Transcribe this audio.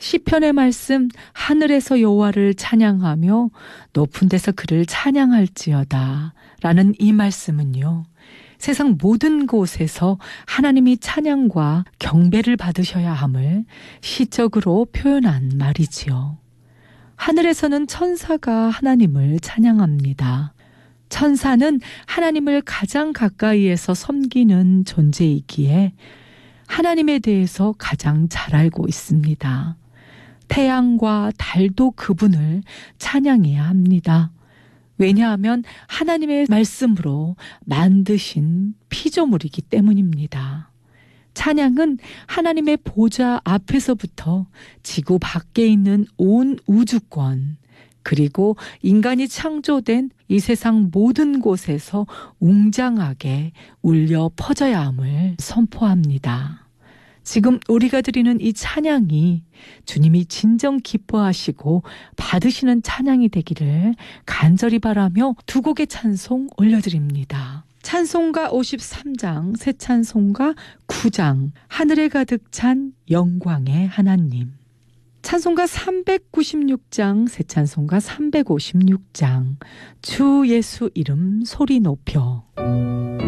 시편의 말씀 하늘에서 여호와를 찬양하며 높은 데서 그를 찬양할지어다 라는 이 말씀은요, 세상 모든 곳에서 하나님이 찬양과 경배를 받으셔야 함을 시적으로 표현한 말이지요. 하늘에서는 천사가 하나님을 찬양합니다. 천사는 하나님을 가장 가까이에서 섬기는 존재이기에 하나님에 대해서 가장 잘 알고 있습니다. 태양과 달도 그분을 찬양해야 합니다. 왜냐하면 하나님의 말씀으로 만드신 피조물이기 때문입니다. 찬양은 하나님의 보좌 앞에서부터 지구 밖에 있는 온 우주권, 그리고 인간이 창조된 이 세상 모든 곳에서 웅장하게 울려 퍼져야 함을 선포합니다. 지금 우리가 드리는 이 찬양이 주님이 진정 기뻐하시고 받으시는 찬양이 되기를 간절히 바라며 두 곡의 찬송 올려드립니다. 찬송가 53장, 새 찬송가 9장, 하늘에 가득 찬 영광의 하나님. 찬송가 396장, 새 찬송가 356장, 주 예수 이름 소리 높여.